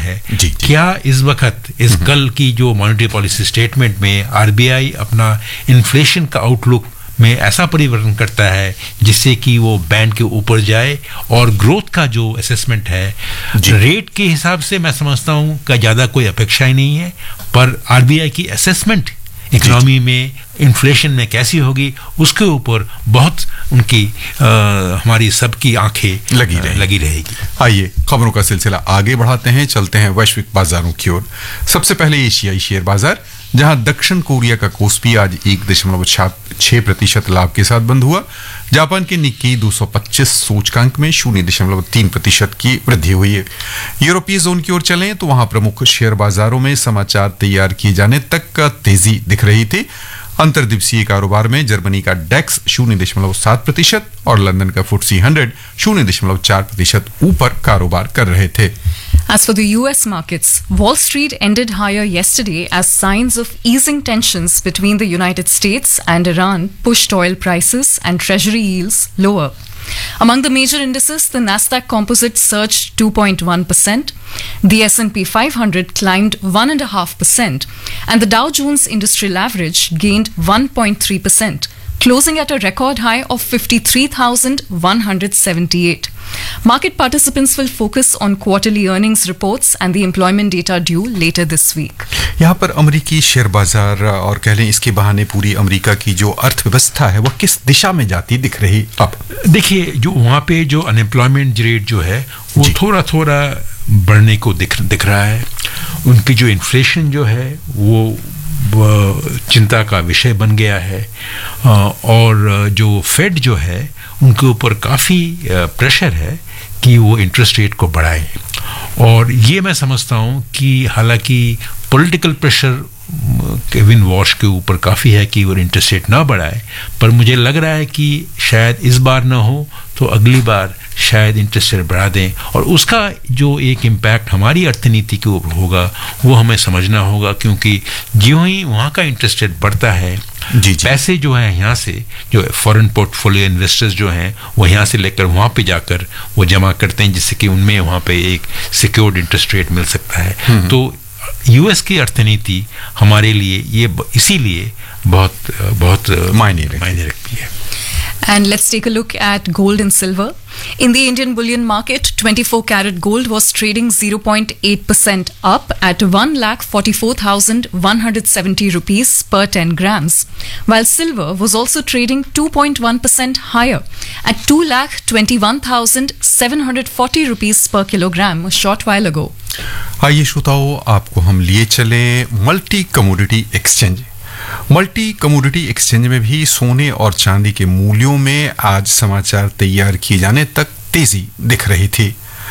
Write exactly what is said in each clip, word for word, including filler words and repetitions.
है, क्या इस वक्त इस कल की जो मॉनेटरी पॉलिसी स्टेटमेंट में आरबीआई अपना इन्फ्लेशन का आउटलुक में ऐसा परिवर्तन करता है जिससे कि वो बैंड के ऊपर जाए, और ग्रोथ का जो असेसमेंट है रेट के हिसाब से मैं समझता हूँ कि ज़्यादा कोई अपेक्षा ही नहीं है, पर आरबीआई की असेसमेंट इकोनॉमी में इन्फ्लेशन में कैसी होगी उसके ऊपर बहुत उनकी आ, हमारी सबकी आंखें लगी रहे, लगी रहेगी। आइए खबरों का सिलसिला आगे बढ़ाते हैं, चलते हैं वैश्विक बाजारों की ओर। सबसे पहले एशियाई शेयर बाजार, जहां दक्षिण कोरिया का कोस्पी आज एक दशमलव छह प्रतिशत लाभ के साथ बंद हुआ। जापान के निक्की दो सौ पच्चीस सूचकांक में शून्य दशमलव तीन प्रतिशत की वृद्धि हुई है। यूरोपीय जोन की ओर चलें तो वहां प्रमुख शेयर बाजारों में समाचार तैयार किए जाने तक का तेजी दिख रही थी। अंतर्दिवसीय कारोबार में जर्मनी का डेक्स शून्य दशमलव सात प्रतिशत और लंदन का फुट्सी हंड्रेड शून्य दशमलव चार प्रतिशत ऊपर कारोबार कर रहे थे। As for the U S markets, Wall Street ended higher yesterday as signs of easing tensions between the United States and Iran pushed oil prices and treasury yields lower. Among the major indices, the Nasdaq Composite surged two point one percent, the S and P five hundred climbed one point five percent, and the Dow Jones Industrial Average gained one point three percent, closing at a record high of fifty-three thousand one hundred seventy-eight. Market participants will focus on quarterly earnings reports and the employment data due later this week. यहाँ पर अमेरिकी share बाजार और कह लें इसके बहाने पूरी अमेरिका की जो अर्थव्यवस्था है वो किस दिशा में जाती दिख रही? अब देखिए, जो वहाँ पे जो अनएम्प्लॉयमेंट रेट जो है वो थोड़ा थोड़ा बढ़ने को दिख दिख रहा है। उनकी जो इन्फ्लेशन जो है वो चिंता का विषय बन गया है, और जो फेड जो है उनके ऊपर काफ़ी प्रेशर है कि वो इंटरेस्ट रेट को बढ़ाएं। और ये मैं समझता हूँ कि हालांकि पॉलिटिकल प्रेशर केविन वॉश के ऊपर काफ़ी है कि वो इंटरेस्ट रेट ना बढ़ाए, पर मुझे लग रहा है कि शायद इस बार ना हो तो अगली बार शायद इंटरेस्ट रेट बढ़ा दें, और उसका जो एक इम्पैक्ट हमारी अर्थनीति के ऊपर होगा वो हमें समझना होगा, क्योंकि ज्यों ही वहाँ का इंटरेस्ट रेट बढ़ता है जी जी। पैसे जो हैं यहाँ से, जो फॉरेन पोर्टफोलियो इन्वेस्टर्स जो हैं वो यहाँ से लेकर वहाँ पे जाकर वो जमा करते हैं, जिससे कि उनमें वहाँ पे एक सिक्योर्ड इंटरेस्ट रेट मिल सकता है। तो यूएस की अर्थनीति हमारे लिए ये इसीलिए बहुत बहुत मायने मायने रखती है। And let's take a look at gold and silver. In the Indian bullion market, twenty-four karat gold was trading zero point eight percent up at one lakh forty-four thousand one hundred seventy rupees per ten grams, while silver was also trading two point one percent higher at two lakh twenty-one thousand seven hundred forty rupees per kilogram a short while ago. आइए श्रोताओं, आपको हम लिए चले multi commodity exchange. Multi commodity exchange में भी सोने और चांदी के मूल्यों में आज समाचार तैयार किए जाने तक तेजी दिख रही थी।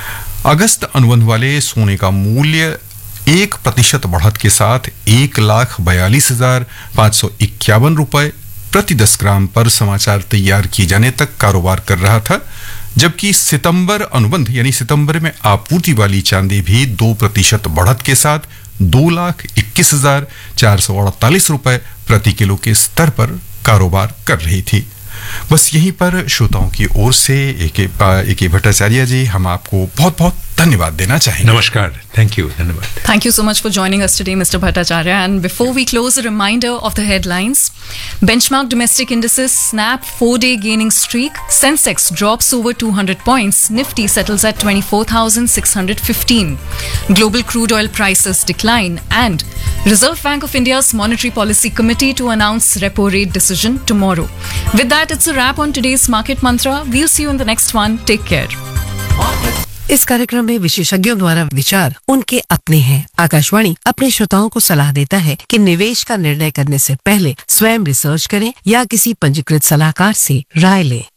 अगस्त अनुबंध वाले सोने का मूल्य एक प्रतिशत बढ़त के साथ एक लाख बयालीस हजार पाँच सौ इक्यावन रुपए प्रति दस ग्राम पर समाचार तैयार किए जाने तक कारोबार कर रहा था, जबकि सितंबर अनुबंध यानी सितंबर में आपूर्ति वाली चांदी भी दो प्रतिशत बढ़त के साथ दो लाख इक्कीस हजार चार सौ अड़तालीस रुपए प्रति किलो के स्तर पर कारोबार कर रही थी। बस यहीं पर श्रोताओं की ओर से ए के भट्टाचार्य जी, हम आपको बहुत बहुत धन्यवाद देना चाहेंगे। नमस्कार, थैंक यू, धन्यवाद। Thank you so much for joining us today, Mister Bhattacharya. And before we close, a reminder of the headlines. Benchmark domestic indices snap four-day gaining streak. Sensex drops over two hundred points. Nifty settles at twenty-four thousand six hundred fifteen. Global crude oil prices decline. And Reserve Bank of India's Monetary Policy Committee to announce repo rate decision tomorrow. With that, it's a wrap on today's Market Mantra. We'll see you in the next one. Take care. इस कार्यक्रम में विशेषज्ञों द्वारा विचार उनके अपने हैं। आकाशवाणी अपने श्रोताओं को सलाह देता है कि निवेश का निर्णय करने से पहले स्वयं रिसर्च करें या किसी पंजीकृत सलाहकार से राय लें।